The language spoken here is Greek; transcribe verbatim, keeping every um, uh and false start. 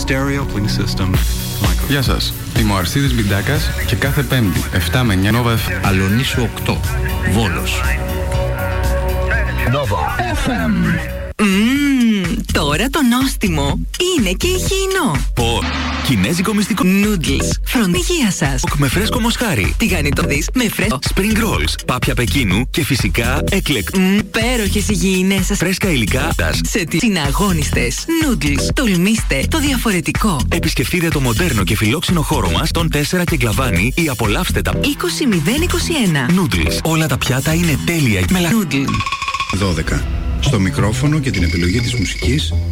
stereo pling system. Γεια σας, είμαι ο Αρσίδης Μπιντάκας και κάθε Πέμπτη εφτά με εννιά Nova εφ εμ. Αλονίσου οκτώ, Βόλος. Nova εφ εμ. Μμμ, τώρα το νόστιμο είναι και υγιεινό. Πω, κινέζικο μυστικό. Noodles, φροντιγεία σας. Με φρέσκο μοσχάρι. Τηγανιτόδης με φρέσκο. Spring rolls, πάπια Πεκίνου και φυσικά εκλεκ. Μμ, πέροχες υγιεινές σας. Φρέσκα υλικά. Σε τι συναγώνιστες. Noodles, τολμήστε το διαφορετικό. Επισκεφτείτε το μοντέρνο και φιλόξενο χώρο μας, τον τέσσερα και Γκλαβάνι, ή απολαύστε τα είκοσι μηδέν είκοσι ένα. Noodles. Όλα τα πιάτα είναι τέλεια. Noodles. δώδεκα. Στο μικρόφωνο και την επιλογή της μουσικής